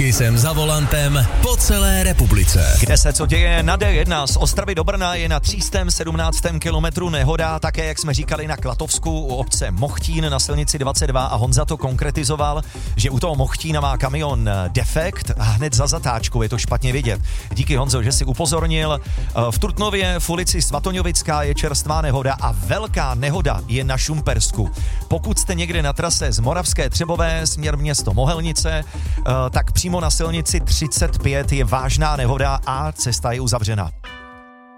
Vždycky jsem za volantem po celé republice. Kde se co děje na D1 z Ostravy do Brna je na 317. kilometru nehoda, také jak jsme říkali na Klatovsku u obce Mochtín na silnici 22 a Honza to konkretizoval, že u toho Mochtína má kamion defekt a hned za zatáčkou je to špatně vidět. Díky Honzo, že si upozornil. V Trutnově v ulici Svatoňovická je čerstvá nehoda a velká nehoda je na Šumpersku. Pokud jste někde na trase z Moravské Třebové směr město Mohelnice, tak přímo na silnici 35 je vážná nehoda a cesta je uzavřena.